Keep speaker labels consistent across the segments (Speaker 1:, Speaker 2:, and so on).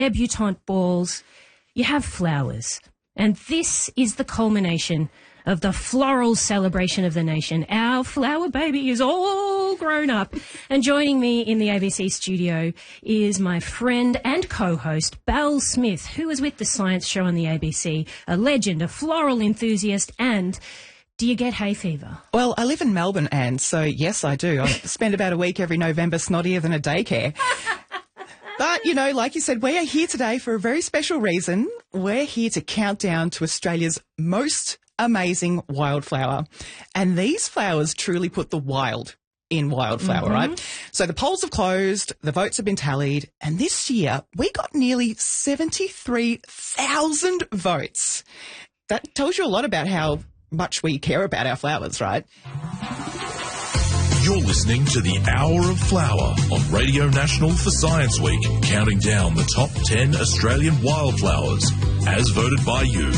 Speaker 1: debutante balls, you have flowers. And this is the culmination of the floral celebration of the nation. Our flower baby is all grown up. And joining me in the ABC studio is my friend and co-host, Belle Smith, who was with the Science Show on the ABC, a legend, a floral enthusiast, and... do you get hay fever?
Speaker 2: Well, I live in Melbourne, Anne, so yes, I do. I spend about a week every November snottier than a daycare. But, you know, like you said, we are here today for a very special reason. We're here to count down to Australia's most amazing wildflower. And these flowers truly put the wild in wildflower, right? So the polls have closed, the votes have been tallied, and this year we got nearly 73,000 votes. That tells you a lot about how much we care about our flowers, right?
Speaker 3: You're listening to the Hour of Flower on Radio National for Science Week, counting down the top 10 Australian wildflowers, as voted by you.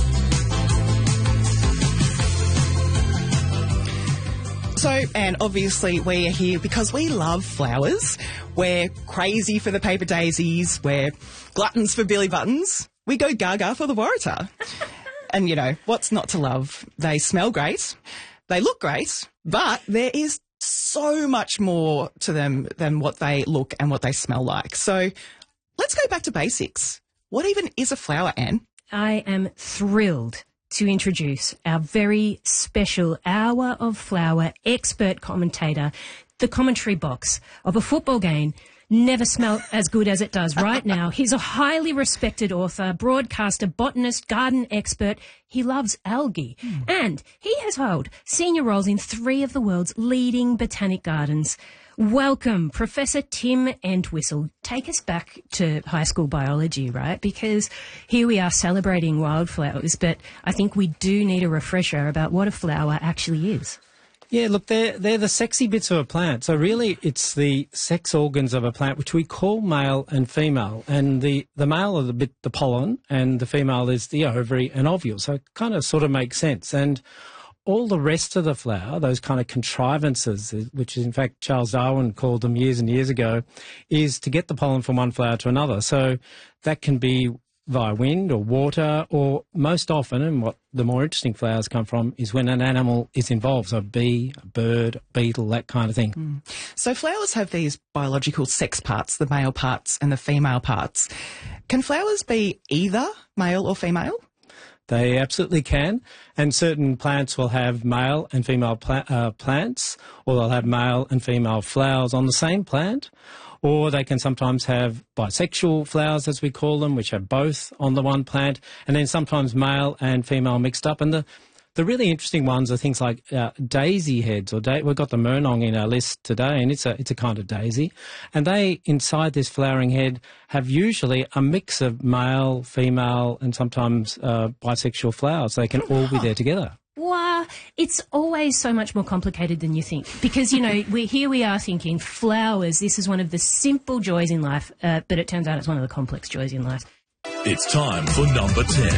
Speaker 2: So, and obviously we are here because we love flowers. We're crazy for the paper daisies. We're gluttons for Billy Buttons. We go gaga for the Waratah. And, you know, what's not to love? They smell great, they look great, but there is so much more to them than what they look and what they smell like. So let's go back to basics. What even is a flower, Anne?
Speaker 1: I am thrilled to introduce our very special Hour of Flower expert commentator. The commentary box of a football game never smelled as good as it does right now. He's a highly respected author, broadcaster, botanist, garden expert. He loves algae. And he has held senior roles in 3 of the world's leading botanic gardens. Welcome, Professor Tim Entwistle. Take us back to high school biology, right? Because here we are celebrating wildflowers, but I think we do need a refresher about what a flower actually is.
Speaker 4: Yeah, look, they're the sexy bits of a plant. So really it's the sex organs of a plant, which we call male and female. And the male are the pollen, and the female is the ovary and ovule. So it kind of sort of makes sense. And all the rest of the flower, those kind of contrivances, which in fact Charles Darwin called them years and years ago, is to get the pollen from one flower to another. So that can be via wind or water, or most often, and what the more interesting flowers come from, is when an animal is involved, so a bee, a bird, a beetle, that kind of thing.
Speaker 2: So flowers have these biological sex parts, the male parts and the female parts. Can flowers be either male or female?
Speaker 4: They absolutely can, and certain plants will have male and female plants, or they'll have male and female flowers on the same plant. Or they can sometimes have bisexual flowers, as we call them, which are both on the one plant, and then sometimes male and female mixed up. And the really interesting ones are things like daisy heads, or we've got the murnong in our list today, and it's a kind of daisy. And they, inside this flowering head, have usually a mix of male, female, and sometimes bisexual flowers. They can all be there together.
Speaker 1: Wow, it's always so much more complicated than you think because, you know, we are thinking flowers, this is one of the simple joys in life, but it turns out it's one of the complex joys in life.
Speaker 3: It's time for number 10.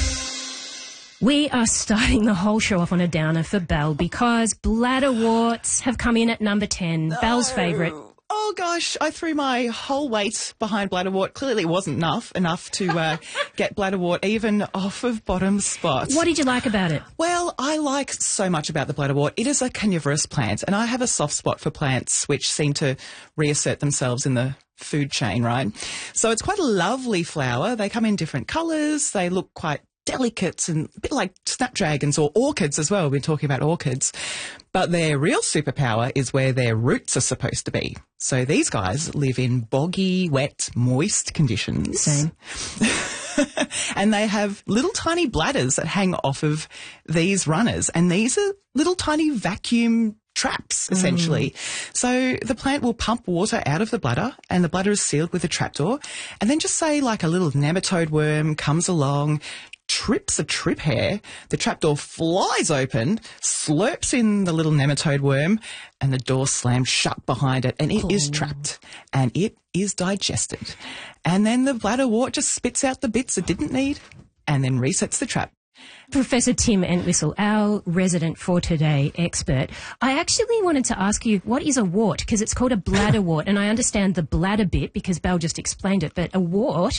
Speaker 1: We are starting the whole show off on a downer for Belle because bladderworts have come in at number 10, Belle's favourite.
Speaker 2: Oh, gosh, I threw my whole weight behind bladderwort. Clearly it wasn't enough to get bladderwort even off of bottom spot.
Speaker 1: What did you like about it?
Speaker 2: Well, I like so much about the bladderwort. It is a carnivorous plant, and I have a soft spot for plants which seem to reassert themselves in the food chain, right? So it's quite a lovely flower. They come in different colours. They look quite delicate and a bit like snapdragons or orchids as well. We're talking about orchids. But their real superpower is where their roots are supposed to be. So these guys live in boggy, wet, moist conditions.
Speaker 1: Same.
Speaker 2: And they have little tiny bladders that hang off of these runners. And these are little tiny vacuum traps, essentially. So the plant will pump water out of the bladder, and the bladder is sealed with a trapdoor. And then just say like a little nematode worm comes along, trips a trip hair, the trapdoor flies open, slurps in the little nematode worm, and the door slams shut behind it, and it is trapped, and it is digested. And then the bladderwort just spits out the bits it didn't need, and then resets the trap.
Speaker 1: Professor Tim Entwistle, our resident for today expert, I actually wanted to ask you, what is a wart? Because it's called a bladderwort, and I understand the bladder bit because Belle just explained it, but a wart